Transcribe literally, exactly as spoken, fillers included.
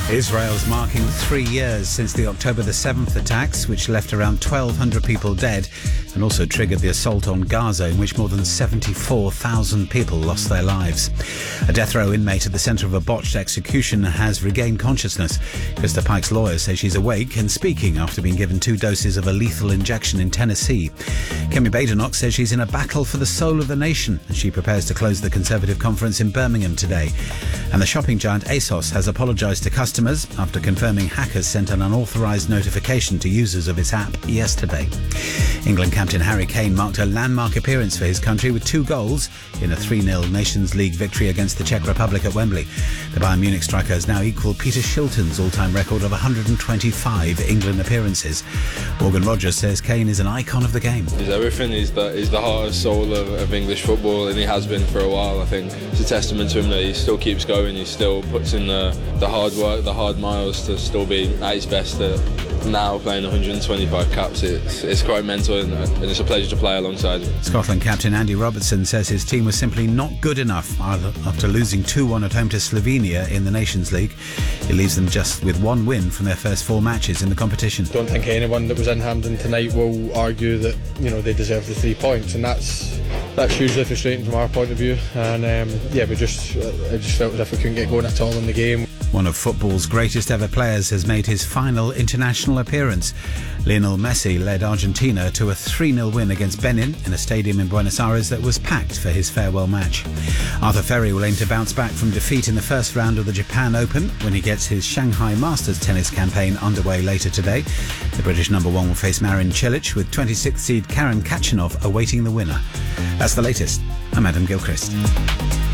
Israel's marking three years since the October the seventh attacks, which left around twelve hundred people dead and also triggered the assault on Gaza, in which more than seventy-four thousand people lost their lives. A death row inmate at the centre of a botched execution has regained consciousness. Krista Pike's lawyers say she's awake and speaking after being given two doses of a lethal injection in Tennessee. Kemi Badenoch says she's in a battle for the soul of the nation as she prepares to close the Conservative conference in Birmingham today. And the shopping giant ASOS has apologised to customers after confirming hackers sent an unauthorised notification to users of its app yesterday. England captain Harry Kane marked a landmark appearance for his country with two goals in a three nil Nations League victory against the Czech Republic at Wembley. The Bayern Munich striker has now equalled Peter Shilton's all-time record of one hundred twenty-five England appearances. Morgan Rogers says Kane is an icon of the game. He's everything. He's the, he's the heart and soul of, of English football, and he has been for a while. I think it's a testament to him that he still keeps going. He still puts in the, the hard work, the hard miles to still be at his best. Uh, now playing one hundred twenty-five caps, it's, it's quite mental, and, and it's a pleasure to play alongside him. Scotland captain Andy Robertson says his team was simply not good enough after losing two one at home to Slovenia in the Nations League. It leaves them just with one win from their first four matches in the competition. Don't think anyone that was in Hampden tonight will argue that, you know, they deserve the three points, and that's that's hugely frustrating from our point of view. And um, yeah, we just I just felt as if we couldn't get going at all in the game. One of football's greatest ever players has made his final international appearance. Lionel Messi led Argentina to a three nil win against Benin in a stadium in Buenos Aires that was packed for his farewell match. Arthur Ferry will aim to bounce back from defeat in the first round of the Japan Open when he gets his Shanghai Masters tennis campaign underway later today. The British number one will face Marin Cilic, with twenty-sixth seed Karen Khachanov awaiting the winner. That's the latest. I'm Adam Gilchrist.